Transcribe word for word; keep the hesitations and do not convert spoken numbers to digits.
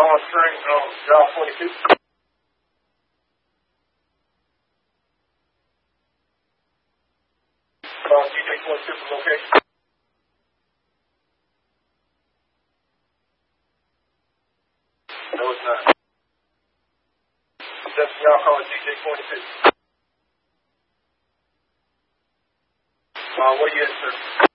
On string, um, job twenty-two. Uh, D J twenty-two is okay. No, it's not. That's y'all call it D J twenty-two. Uh, where you at, sir?